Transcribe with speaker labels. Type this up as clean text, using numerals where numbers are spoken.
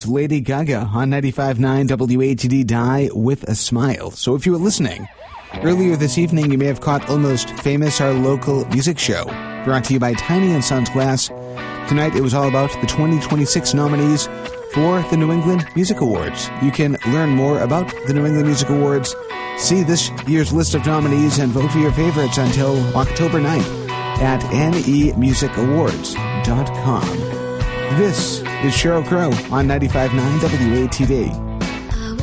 Speaker 1: Lady Gaga on 95.9 WATD, Die with a Smile. So if you were listening, earlier this evening you may have caught Almost Famous, our local music show, brought to you by Tiny and Sons Glass. Tonight it was all about the 2026 nominees for the New England Music Awards. You can learn more about the New England Music Awards, see this year's list of nominees, and vote for your favorites until October 9th at nemusicawards.com. This is Sheryl Crow on 95.9 WATD.